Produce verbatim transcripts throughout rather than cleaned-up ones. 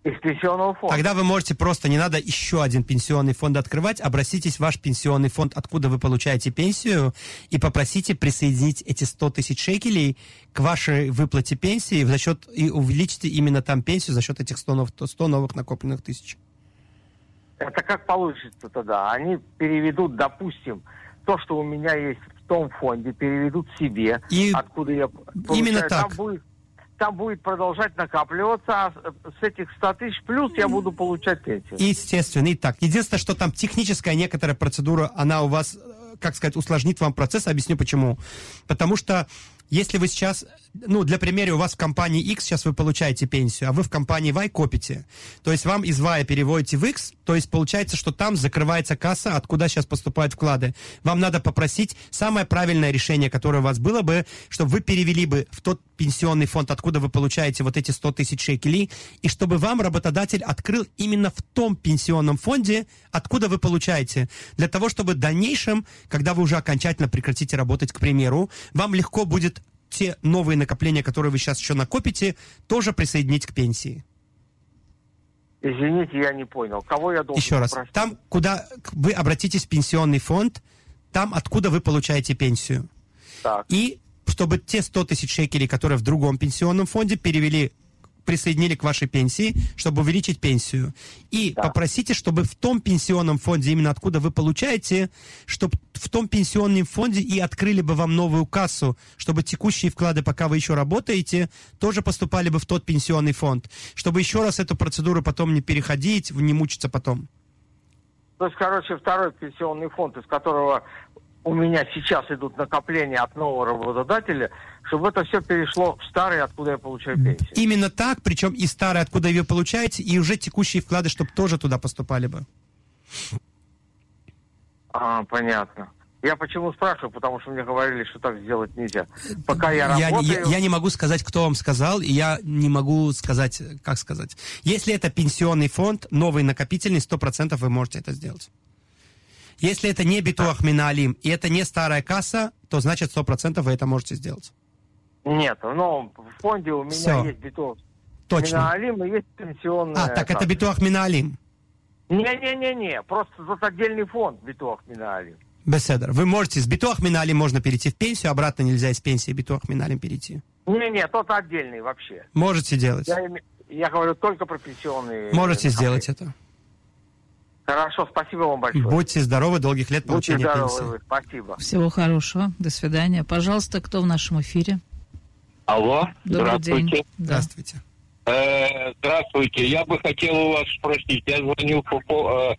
Из пенсионного фонда. Тогда вы можете просто, не надо еще один пенсионный фонд открывать, обратитесь в ваш пенсионный фонд, откуда вы получаете пенсию, и попросите присоединить эти сто тысяч шекелей к вашей выплате пенсии за счет, и увеличьте именно там пенсию за счет этих сто новых, сто новых накопленных тысяч. Это как получится тогда? Они переведут, допустим, то, что у меня есть в том фонде, переведут себе, и откуда я получаю. Именно так. Там будет, там будет продолжать накапливаться, а с этих ста тысяч плюс я буду получать пенсию. Естественно, и так. Единственное, что там техническая некоторая процедура, она у вас, как сказать, усложнит вам процесс. Объясню почему. Потому что если вы сейчас, ну, для примера, у вас в компании X сейчас вы получаете пенсию, а вы в компании Y копите. То есть вам из Y переводите в X, то есть получается, что там закрывается касса, откуда сейчас поступают вклады. Вам надо попросить самое правильное решение, которое у вас было бы, чтобы вы перевели бы в тот пенсионный фонд, откуда вы получаете вот эти сто тысяч шекелей, и чтобы вам работодатель открыл именно в том пенсионном фонде, откуда вы получаете. Для того, чтобы в дальнейшем, когда вы уже окончательно прекратите работать, к примеру, вам легко будет те новые накопления, которые вы сейчас еще накопите, тоже присоединить к пенсии. Извините, я не понял. Кого я должен Еще раз. попросить? Там, куда вы обратитесь в пенсионный фонд, там, откуда вы получаете пенсию. Так. И чтобы те сто тысяч шекелей, которые в другом пенсионном фонде, перевели, присоединили к вашей пенсии, чтобы увеличить пенсию. И да. попросите, чтобы в том пенсионном фонде, именно откуда вы получаете, чтобы в том пенсионном фонде и открыли бы вам новую кассу, чтобы текущие вклады, пока вы еще работаете, тоже поступали бы в тот пенсионный фонд. Чтобы еще раз эту процедуру потом не переходить, не мучиться потом. То есть, короче, второй пенсионный фонд, из которого у меня сейчас идут накопления от нового работодателя, чтобы это все перешло в старый, откуда я получаю пенсию. Именно так, причем и старый, откуда вы получаете, и уже текущие вклады, чтобы тоже туда поступали бы. А, понятно. Я почему спрашиваю, потому что мне говорили, что так сделать нельзя. Пока я, я работаю... Я, я не могу сказать, кто вам сказал, и я не могу сказать, как сказать. Если это пенсионный фонд, новый накопительный, сто процентов вы можете это сделать. Если это не Битуах Минаалим, и это не старая касса, то значит сто процентов вы это можете сделать. Нет, но в фонде у меня Все. есть Битуах Точно. Минаалим и есть пенсионная. А, так касса. это Битуах Минаалим. Не-не-не-не, просто за отдельный фонд Битуах Минаалим. Беседер. Вы можете, с Битуах Минаалим можно перейти в пенсию, обратно нельзя из пенсии Битуах Минаалим перейти. Не-не, тот отдельный вообще. Можете делать. Я, я говорю только про пенсионные. Можете сделать это. Хорошо, спасибо вам большое. Будьте здоровы, долгих лет получения Будьте пенсии. здоровы, спасибо. Всего хорошего, до свидания. Пожалуйста, кто в нашем эфире? Алло, Добрый здравствуйте. День. Здравствуйте. Э, здравствуйте, я бы хотел у вас спросить, я звонил по, по,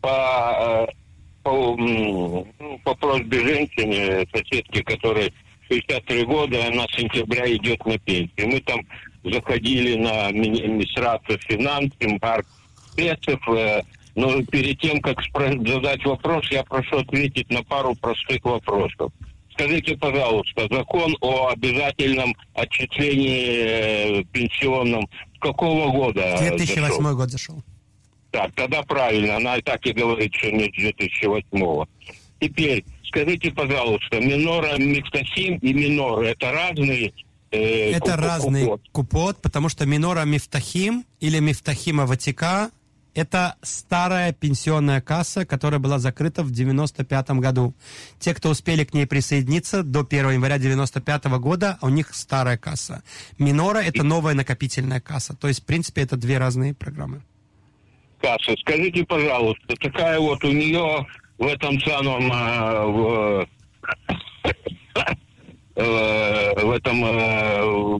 по, по, ну, по просьбе женщины, соседки, которой шестьдесят три года, она с сентября идет на пенсию. Мы там заходили на Министерство финансов, парк спецев, э, но перед тем, как задать вопрос, я прошу ответить на пару простых вопросов. Скажите, пожалуйста, закон о обязательном отчислении э, пенсионном с какого года две тысячи восьмой зашел? год зашел. Так, тогда правильно, она и так и говорит, что не с две тысячи восьмого. Теперь, скажите, пожалуйста, минора мифтахим и минора это разные? Э, Это куп- разный купот? купот, потому что минора мифтахим или мифтахима ватика — это старая пенсионная касса, которая была закрыта в девяносто пятом году. Те, кто успели к ней присоединиться до первого января девяносто пятого года, у них старая касса. Минора — это новая накопительная касса. То есть, в принципе, это две разные программы. Касса. Скажите, пожалуйста, такая вот у нее в этом самом э, в, э, в этом э,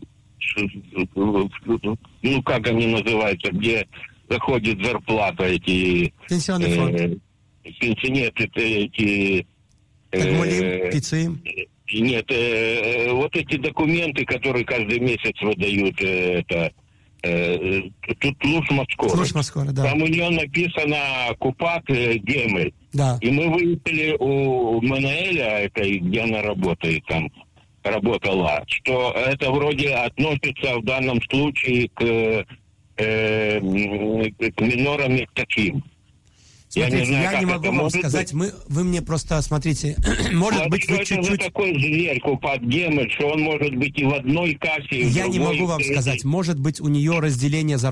ну как они называются, где заходит зарплата эти Пенсионный фонд. э, пенсионеры, это эти Тагмулим, э, пиццим. нет, э, вот эти документы, которые каждый месяц выдают, э, это э, тут Луш Москора. Луш Москора, да. Там у нее написано Купат э, Гемель. Да. И мы выяснили у Манаэля, это где она работает, там работала, что это вроде относится в данном случае к, э, к минорам таким. Смотрите, я не, знаю, я не могу вам сказать, мы, вы мне просто, смотрите, может а быть, что вы это чуть-чуть... за такой зверь, Купат Гемель, что он может быть и в одной кассе, и в Я не другой, могу вам и в третьей? сказать, может быть, у нее разделение зарплаты